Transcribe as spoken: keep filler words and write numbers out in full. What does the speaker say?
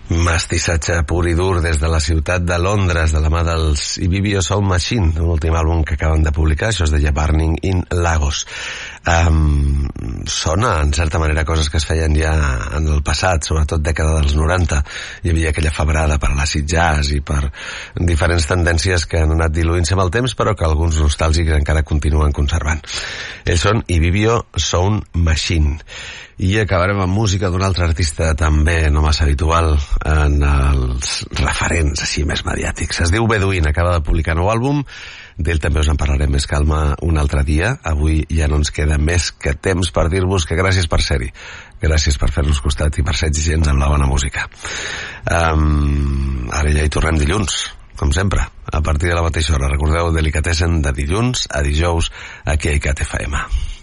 Mestissatge pur i dur des de la ciutat de Londres, de la mà dels Ibibio Sound Machine, l'últim àlbum que acaben de publicar. Això es deia Burning in Lagos. Um, sona, en certa manera, coses que es feien ja en el passat, sobretot dècada dels noranta. Hi havia aquella febrada per l'acid jazz i per diferents tendències que han anat diluint-se amb el temps, però que alguns nostàlgics encara continuen conservant. Ells són Ibibio Sound Machine. I acabarem amb música d'un altre artista també no massa habitual en els referents així més mediàtics. Es diu Beduin, acaba de publicar nou àlbum. D'ell també us en parlarem més calma un altre dia. Avui ja no ens queda més que temps per dir-vos que gràcies per ser-hi, gràcies per fer-nos costat i per ser exigents amb la bona música. Um, ara ja hi tornem dilluns, com sempre, a partir de la mateixa hora. Recordeu, Delicatessen de dilluns a dijous aquí a I C A T F M.